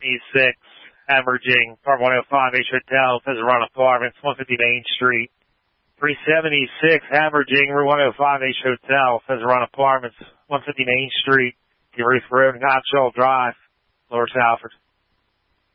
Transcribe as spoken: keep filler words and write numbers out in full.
seventy-six, averaging apartment one oh five H Hotel, Pheasant Apartments, one fifty Main Street. three seventy-six, averaging Route one oh five H Hotel, Pheasant Apartments, one fifty Main Street, Ruth Road, Knoxville Drive, Lower Salford.